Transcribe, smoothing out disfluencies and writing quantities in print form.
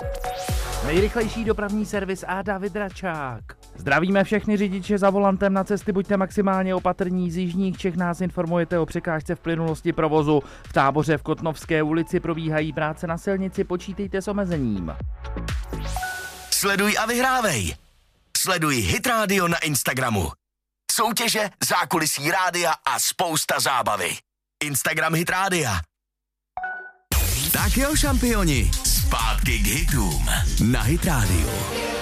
Nejrychlejší dopravní servis a David Račák. Zdravíme všechny řidiče za volantem na cesty, buďte maximálně opatrní. Z jižních Čech nás informujete o překážce v plynulosti provozu. V Táboře v Kotnovské ulici probíhají práce na silnici, počítejte s omezením. Sleduj a vyhrávej. Sleduj Hit Radio na Instagramu. Soutěže, zákulisí rádia a spousta zábavy. Instagram Hit Rádia. Tak jo, šampioni, zpátky k hitům na Hit Radio.